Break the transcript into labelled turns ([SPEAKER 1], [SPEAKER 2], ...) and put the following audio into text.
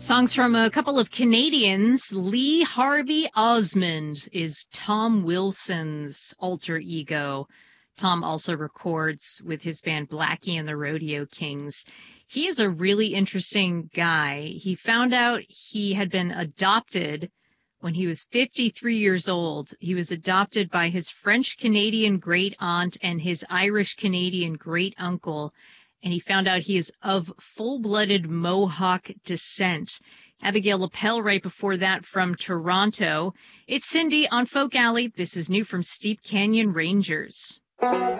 [SPEAKER 1] Songs from a couple of Canadians. Lee Harvey Osmond is Tom Wilson's alter ego. Tom also records with his band Blackie and the Rodeo Kings. He is a really interesting guy. He found out he had been adopted when he was 53 years old. He was adopted by his French-Canadian great-aunt and his Irish-Canadian great-uncle, and he found out he is of full-blooded Mohawk descent. Abigail Lapel right before that from Toronto. It's Cindy on Folk Alley. This is new from Steep Canyon Rangers.